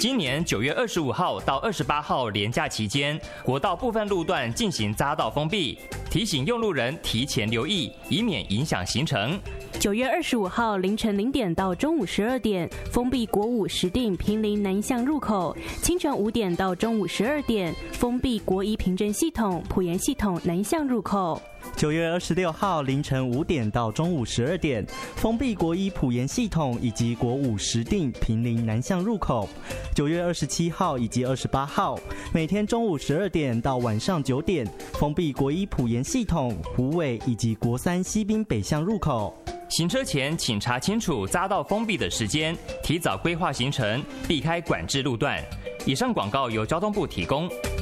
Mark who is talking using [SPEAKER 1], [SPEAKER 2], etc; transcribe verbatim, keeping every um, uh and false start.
[SPEAKER 1] 今年九月二十五号到二十八号连假期间，国道部分路段进行匝道封闭，提醒用路人提前留意，以免影响行程。
[SPEAKER 2] 九月二十五号凌晨零点到中午十二点，封闭国五石碇坪林南向入口；清晨五点到中午十二点，封闭国一平镇系统埔盐系统南向入口。
[SPEAKER 3] 九月二十六号凌晨五点到中午十二点，封闭国一埔盐系统以及国五石碇坪林南向入口。九月二十七号以及二十八号，每天中午十二点到晚上九点，封闭国一埔盐系统、虎尾以及国三西滨北向入口。
[SPEAKER 1] 行车前请查清楚匝道封闭的时间，提早规划行程，避开管制路段。以上广告由交通部提供。